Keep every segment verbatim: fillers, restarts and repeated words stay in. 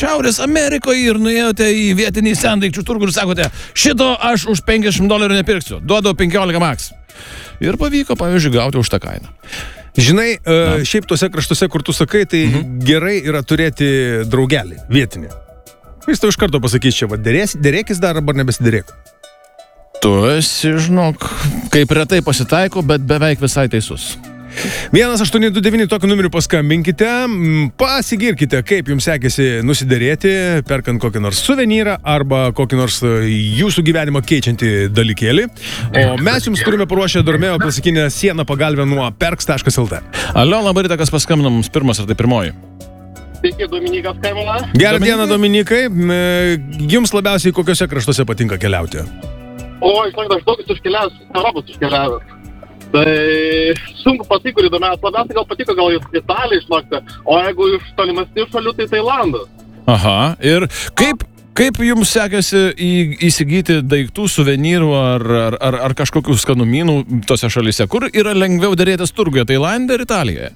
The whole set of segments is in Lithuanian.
Šiaurės Amerikoje ir nuėjote į vietinį sendaikčių turgų ir sakote, šito aš už penkiasdešimt dolerių nepirksiu, duodu penkiolika maks. Ir pavyko, pavyzdžiui, gauti už tą kainą. Žinai, uh, šiaip tose kraštuose, kur tu sakai, tai mhm. gerai yra turėti draugelį, vietinį. Jis tau iš karto pasakys, čia, va, dėrės, dėrėkis dar arba nebesiderėk. Tu esi, žinok, kaip retai pasitaiko, bet beveik visai teisus. vienas aštuoni du devyni tokiu numeriu paskambinkite, pasigirkite, kaip jums sekėsi nusiderėti, perkant kokį nors suvenyrą arba kokį nors jūsų gyvenimą keičiantį dalykėlį. O mes jums turime paruošę Dormeo klasikinę sieną pagalbę nuo perks taškas lt. Alio, labai ryta, kas paskambino mums pirmas, ar tai pirmoji? Sveiki, Dominikas skambina. Gerą dieną, Dominikai. Jums labiausiai kokiuose kraštuose patinka keliauti? O, žinok, aš daug iškeliavęs, Europos iškeliavęs. Tai sunku pasakyti, kur įdomiausia. Labiausiai gal patiko gal Italija, žinokite. O jeigu iš tolimesnių šalių, tai Tailandas. Aha, ir kaip, kaip jums sekėsi į, įsigyti daiktų, suvenyrų ar, ar, ar, ar kažkokių skanumynų tose šalyse? Kur yra lengviau dėrėtis turguje, Tailande ar Italijoje?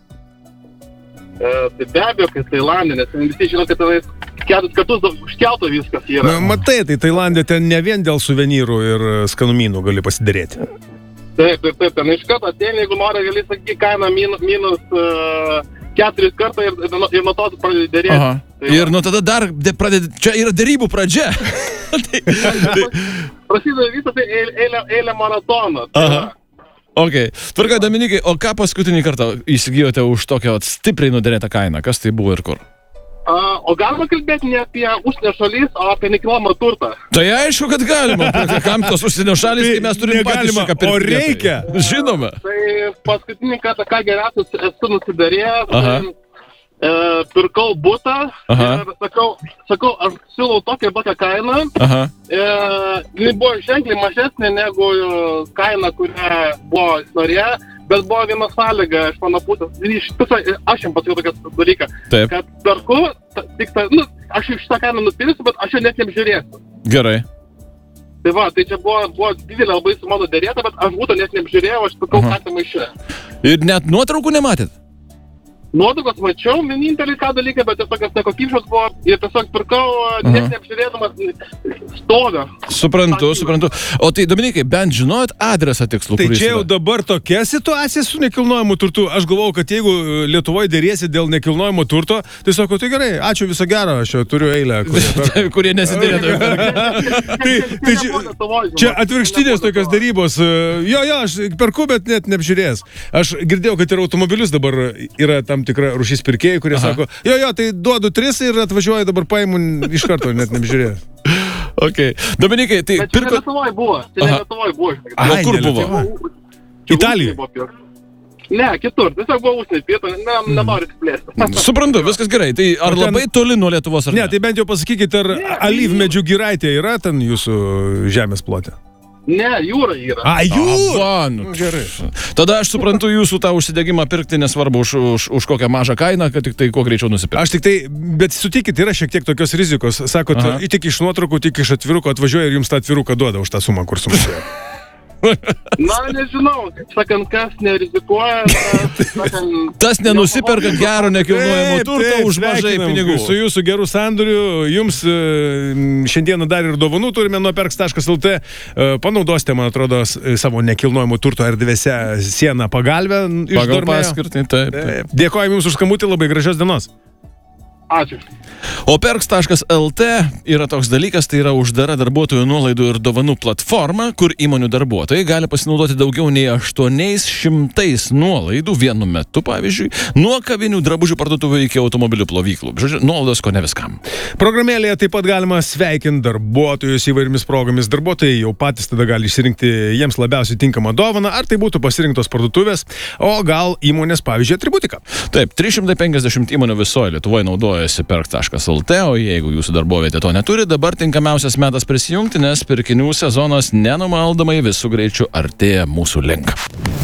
E, tai be abejo, kad Tailandė, nes visi žino, kad tenais keturis kartus užkelto viskas yra. Na, matai, tai Tailandė ten ne vien dėl suvenyrų ir skanumynų gali pasiderėti. Taip, taip, taip, ten iš karto ateini, jeigu nori, gali sakyti kainą minus, minus uh, keturis kartą ir, ir, ir nuo to pradedi dėrėti. Aha. Tai, ir nuo tada dar pradedi, čia yra dėrybų pradžia. tai, tai... Prasideda visą tai eilę, eilę maratoną. Aha. Ok, tvarka, Dominikai, o ką paskutinį kartą įsigijote už tokią stipriai nuderėtą kainą? Kas tai buvo ir kur? Uh, o galima kalbėti ne apie užsienio šalis, o apie nekilnojamą turtą? Tai aišku, kad galima. Kam tos užsienio šalis, kai mes turime patys šaką pirkti. O reikia. Žinoma. Tai paskutinį kartą, ką geriausias esu nusidarėjęs, tai, e, pirkau butą Aha. ir sakau, sakau, aš siūlau tokią tokią kainą. Aha. E, ji buvo ženkliai mažesnė negu kaina, kurią buvo norėję. Bet buvo viena sąlyga iš mano pusės. Aš jam pasakiau tokią dalyką, Taip. kad perku, tik ta, nu, aš iš tą kainą nupirksiu, bet aš jau net neapžiūrėsiu. Gerai. Tai va, tai čia buvo, buvo didelė labai su mano dėrėta, bet aš būtų net neapžiūrėjau, aš pirkau katę maišę. Ir net nuotraukų nematėt? Nuotraukos mačiau, vienintelį ką dalyką, bet tiesiog nekokybiškos buvo ir tiesiog pirkau, net neapžiūrėdamas stovę. Suprantu, suprantu. O tai, Dominikai, bent žinojot adresą tikslų? Tai čia jau dabar tokia situacija su nekilnojamu turtu. Aš galvau, kad jeigu Lietuvoje dėrėsi dėl nekilnojamo turto, tai sako, tai gerai, ačiū, viso gero, aš jau turiu eilę. Kurie, kurie nesidėrėtų. tai, tai čia, čia atvirkštinės tokios darybos. Jo, jo, aš perku, bet net neapžiūrės. Aš girdėjau, kad ir automobilius dabar yra tam tikra rūšis pirkėjai, kurie Aha. sako, jo, jo, tai duodu tris ir atvažiuoju, dabar paimu iš karto, net neapžiūrėjęs. Ok. Dominikai, tai... Bet čia pirko... ne Lietuvoj buvo. Čia ne Lietuvoj buvo. O kur buvo? Italijoje? Ne, kitur. Tiesiog buvo užsienio pietų, ne, nenoriu plėsti. Suprantu, viskas gerai. Tai ar ten... labai toli nuo Lietuvos ar ne? Ne, tai bent jau pasakykit, ar ne, alyvmedžių giraitė yra ten jūsų žemės plote? Ne, jūra yra. A, jūra? A, nu, gerai. Tada aš suprantu jūsų tą užsidegimą pirkti, nesvarbu už, už, už kokią mažą kainą, kad tik tai kuo greičiau nusipirkti. Aš tik tai, bet sutikit, yra šiek tiek tokios rizikos. Sakot, Aha. tik iš nuotraukų, tik iš atviruko atvažiuoja ir jums tą atviruką duoda už tą sumą, kur sumokėjo. Na, nežinau, sakant, kas nerizikuoja, tas, sakant, tas nenusiperka gero nekilnojamo turto už mažai pinigų. Su jūsų gerų sandorių, jums šiandieną dar ir dovanų turime nuo perks taškas lt. Panaudosite, man atrodo, savo nekilnojamo turto erdvėse sieną pagalbę. Pagal paskirtį, taip, taip. Dėkojame jums už skambutį, labai gražios dienos. Ačiū. O perks taškas lt yra toks dalykas, tai yra uždara darbuotojų nuolaidų ir dovanų platforma, kur įmonių darbuotojai gali pasinaudoti daugiau nei aštuoniais šimtais nuolaidų vienu metu, pavyzdžiui, nuo kavinių drabužių parduotuvių iki automobilių plovyklų. Žodžiu, nuolaidos ko ne viskam. Programėlėje taip pat galima sveikinti darbuotojus įvairiomis progomis. Darbuotojai jau patys tada gali išsirinkti jiems labiausiai tinkamą dovaną, ar tai būtų pasirinktos parduotuvės, o gal įmonės, pavyzdžiui, atributika. Taip, trys šimtai penkiasdešimt įmonių visoje Lietuvoje naudojasi perks taškas lt, o jeigu jūsų darbovietė to neturi, dabar tinkamiausias metas prisijungti, nes pirkinių sezonas nenumaldomai visų greičių artėja mūsų link.